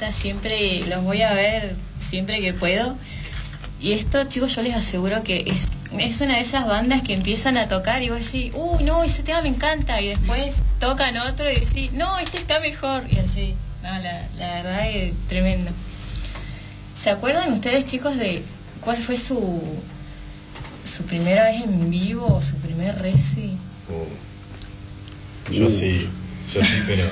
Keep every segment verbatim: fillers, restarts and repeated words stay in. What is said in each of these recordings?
encanta, siempre los voy a ver siempre que puedo. Y esto, chicos, yo les aseguro que es, es una de esas bandas que empiezan a tocar y vos decís, uy, no, ese tema me encanta, y después tocan otro y decís, no, este está mejor, y así. No, la, la verdad es tremendo. ¿Se acuerdan ustedes, chicos, de cuál fue su su primera vez en vivo o su primer reci? Uh, yo uh. sí, yo sí, pero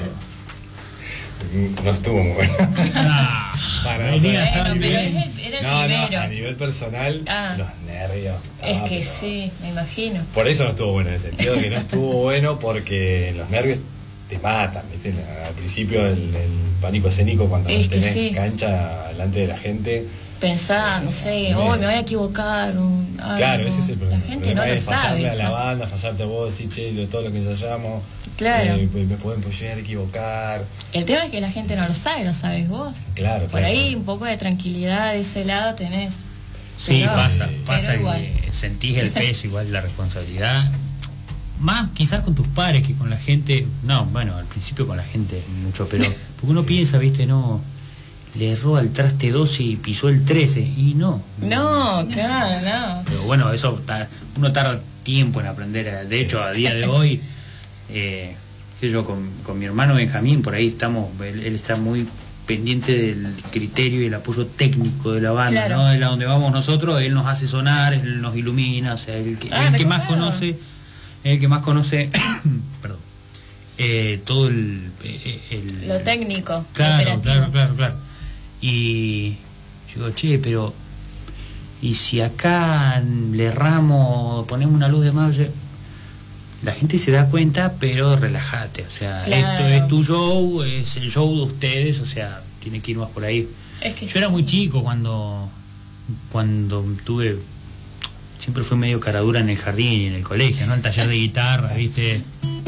no estuvo muy bueno. Ah, para bueno, pero era el, era el no, primero. No, a nivel personal, ah. los nervios. Es ah, que sí, me imagino. Por eso no estuvo bueno, en el sentido de que no estuvo bueno porque los nervios te matan, ¿viste? Al principio el, el pánico escénico cuando es tenés sí. cancha delante de la gente. Pensar, no sé, hoy oh, me voy a equivocar. Un, ay, claro, no. ese es el problema. La gente no lo es sabe. Fallarle a eso. la banda, fallarte a vos, decir, che, todo lo que ensayamos. Claro. Eh, me pueden llegar a equivocar. El tema es que la gente no lo sabe, lo sabes vos. Claro, Por claro. ahí un poco de tranquilidad de ese lado tenés. Sí, pero, pasa, pero pasa igual. que sentís el peso, igual la responsabilidad. Más quizás con tus padres que con la gente. No, bueno, al principio con la gente mucho, pero porque uno piensa, viste, no, le erró al traste doce y pisó el trece, y no. No, claro, no. Pero bueno, eso uno tarda tiempo en aprender. De hecho, a día de hoy, eh, qué sé yo, con, con mi hermano Benjamín, por ahí estamos, él, él está muy pendiente del criterio y el apoyo técnico de la banda, claro. ¿no? De la donde vamos nosotros, él nos hace sonar, él nos ilumina, o sea, el que, ah, el que más claro. conoce, el que más conoce, perdón, eh, todo el, el... Lo técnico, claro, operativo. claro, claro, claro. Y yo digo, che, pero y si acá le erramos, ponemos una luz de más, la gente se da cuenta, pero relájate, o sea, claro. esto es tu show, es el show de ustedes, o sea, tiene que ir más por ahí. Es que yo sí. era muy chico cuando cuando tuve, siempre fui medio caradura en el jardín y en el colegio, ¿no? El taller de guitarra, ¿viste?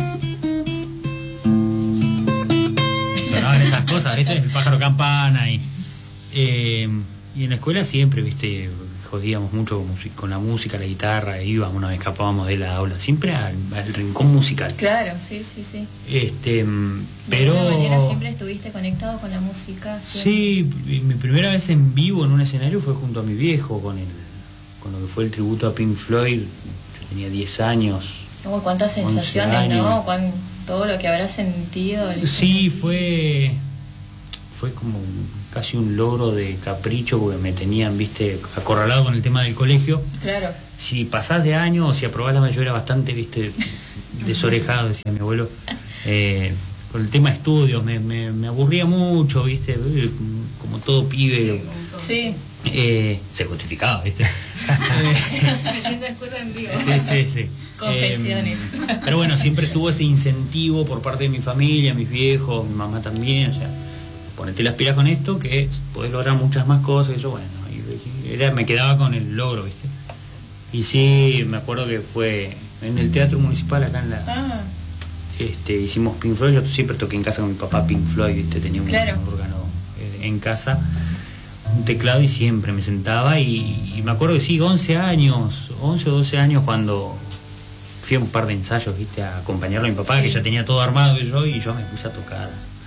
Sonaban esas cosas, ¿viste? El pájaro campana y eh, y en la escuela siempre, ¿viste? Jodíamos mucho con la música, la guitarra, íbamos, nos escapábamos de la aula, siempre al, al rincón musical. Claro, sí, sí, sí. Este, pero... De alguna manera siempre estuviste conectado con la música. Sí, mi primera vez en vivo en un escenario fue junto a mi viejo, con el, con lo que fue el tributo a Pink Floyd. Yo tenía diez años. Oh, cuántas sensaciones, años. ¿No? Cuán, todo lo que habrás sentido. Sí, fue, fue como un, casi un logro de capricho, porque me tenían, viste, acorralado con el tema del colegio. Claro. Si pasás de año o si aprobás la mayoría era bastante, viste, desorejado, decía mi abuelo. Eh, con el tema de estudios me, me, me aburría mucho, viste, como todo pibe. Sí. Eh, se justificaba, viste. Metiendo excusa en vivo. Sí, sí, sí. Confesiones. Eh, pero bueno, siempre estuvo ese incentivo por parte de mi familia, mis viejos, mi mamá también, o sea, ponete las pilas con esto que podés lograr muchas más cosas. Y yo, bueno, y era, me quedaba con el logro, ¿viste? Y sí, me acuerdo que fue en el Teatro Municipal acá en la... Ah. Este, hicimos Pink Floyd. Yo siempre toqué en casa con mi papá Pink Floyd, ¿viste? Tenía un, claro. un órgano eh, en casa, un teclado, y siempre me sentaba y, y me acuerdo que sí, once años, once o doce años, cuando fui a un par de ensayos, ¿viste? A acompañarlo a mi papá, sí, que ya tenía todo armado y yo, y yo me puse a tocar.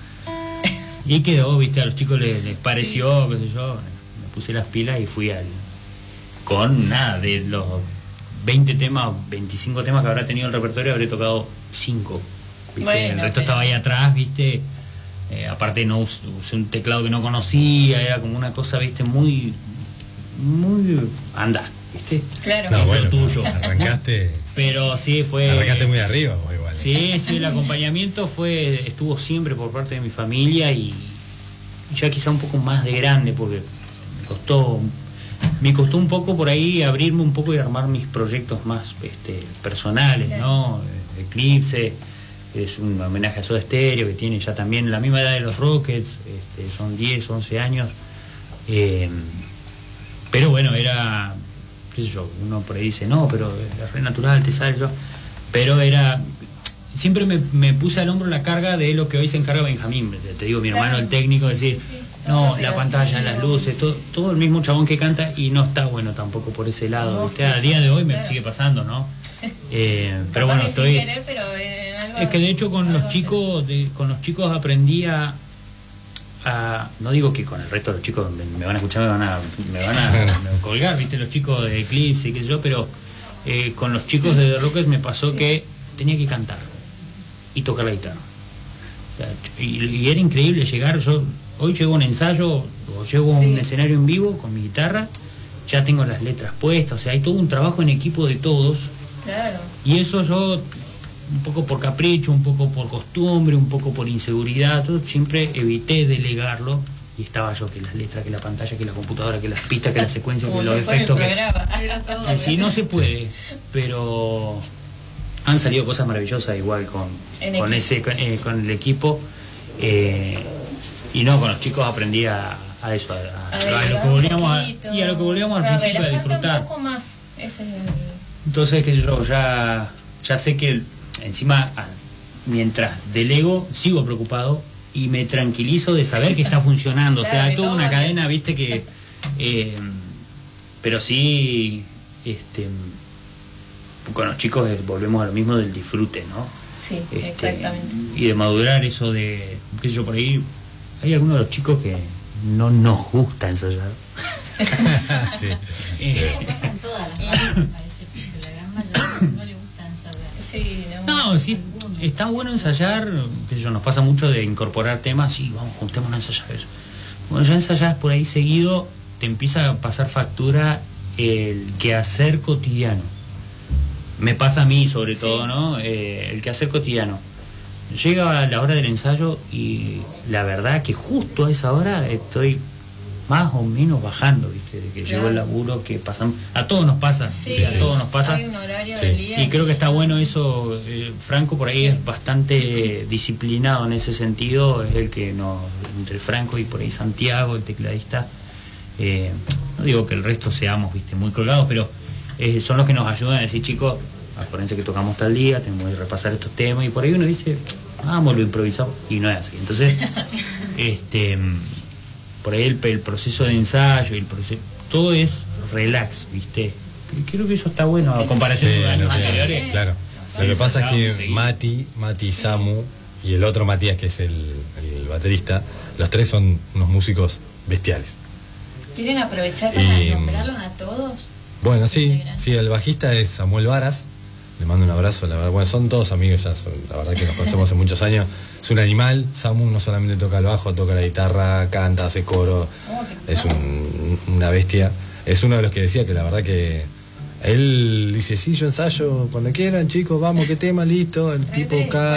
Y ahí quedó, ¿viste? A los chicos les, les pareció, sí, qué sé yo, me puse las pilas y fui al... Con nada, de los veinte temas, veinticinco temas que habrá tenido el repertorio, habré tocado cinco, ¿viste? Bueno, el resto pero... estaba ahí atrás, ¿viste? Eh, aparte no usé, usé un teclado que no conocía, era como una cosa, ¿viste? Muy... Muy... Anda, ¿viste? Claro. No, bueno, tuyo. Arrancaste... Pero sí, fue... Arrancaste muy arriba, o igual. Sí, sí, el acompañamiento fue estuvo siempre por parte de mi familia, y, y ya quizá un poco más de grande, porque me costó... Me costó un poco por ahí abrirme un poco y armar mis proyectos más este, personales, claro, ¿no? Eclipse es un homenaje a Soda Stereo, que tiene ya también la misma edad de los Rockets, este, son diez, once años. Eh, pero bueno, era, qué sé yo, uno por ahí dice, no, pero es re natural, te sale yo. Pero era, siempre me, me puse al hombro la carga de lo que hoy se encarga Benjamín, te digo, mi claro, hermano, el técnico, decir... Sí, sí. No, la pantalla, las luces, todo, todo el mismo chabón que canta, y no está bueno tampoco por ese lado, no, ¿viste? A día de hoy me claro. sigue pasando, ¿no? Eh, pero bueno, estoy... Querer, pero en algo, es que de hecho con los chicos, de, con los chicos aprendí a, a, no digo que con el resto de los chicos me, me van a escuchar, me van a, me van a, me van a colgar, viste, los chicos de Eclipse y qué sé yo, pero eh, con los chicos de The Rockers me pasó sí. que tenía que cantar y tocar la guitarra. O sea, y, y era increíble llegar, yo hoy llego a un ensayo o llego a un sí. escenario en vivo con mi guitarra, ya tengo las letras puestas, o sea, hay todo un trabajo en equipo de todos. Claro. Y eso yo, un poco por capricho, un poco por costumbre, un poco por inseguridad, todo, siempre evité delegarlo. Y estaba yo, que las letras, que la pantalla, que la computadora, que las pistas, que la secuencia, que los efectos. Que... Sí, no se puede, pero han salido cosas maravillosas igual con, con ese con, eh, con el equipo. Eh, y no, con los chicos aprendí a, a eso, a, a, a, a lo que volvíamos a, y a lo que volvíamos al principio a disfrutar. Un poco más. Ese es el... Entonces, qué sé yo, ya, ya sé que encima, mientras delego, sigo preocupado y me tranquilizo de saber que está funcionando. Claro, o sea, hay toda una cadena, viste, que... Eh, pero sí, este, con los chicos volvemos a lo mismo del disfrute, ¿no? Sí, este, exactamente. Y de madurar eso de, qué sé yo, por ahí, hay algunos de los chicos que no nos gusta ensayar. Sí. Eh, pasa en todas las bandas, me parece, que la gran mayoría no le gusta ensayar. Sí, no, no, sí, está bueno ensayar, qué sé yo, nos pasa mucho de incorporar temas, sí, vamos, juntémonos a ensayar. Bueno, ya ensayás por ahí seguido, te empieza a pasar factura el quehacer cotidiano. Me pasa a mí sobre todo, sí. ¿no? Eh, el quehacer cotidiano. Llega la hora del ensayo y la verdad que justo a esa hora estoy más o menos bajando, ¿viste? De que claro. llegó el laburo, que pasan, a todos nos pasa, sí, a sí. todos nos pasa. Hay un horario sí. del día y creo que está bueno eso. eh, Franco por ahí sí. es bastante disciplinado en ese sentido, es el que nos, entre Franco y por ahí Santiago, el tecladista, eh, no digo que el resto seamos, viste, muy colgados, pero eh, son los que nos ayudan a decir, chicos, acuérdense que tocamos tal día, tenemos que repasar estos temas, y por ahí uno dice, vamos, lo improvisamos, y no es así. Entonces, este por ahí el, el proceso de ensayo y el proceso, todo es relax, ¿viste? Creo que eso está bueno a comparación sí, de años no, anteriores. Claro. Sí, lo que pasa es que seguido. Mati, Mati, Samu y el otro Matías, que es el, el baterista, los tres son unos músicos bestiales. ¿Quieren aprovechar para y, nombrarlos a todos? Bueno, sí, sí, el bajista es Samuel Varas, le mando un abrazo, la verdad, bueno, son todos amigos ya, son, la verdad que nos conocemos hace muchos años. Es un animal. Samu no solamente toca el bajo, toca la guitarra, canta, hace coro, oh, es un, una bestia. Es uno de los que decía que la verdad que él dice, sí, yo ensayo cuando quieran, chicos, vamos, qué tema, listo, el tipo cae.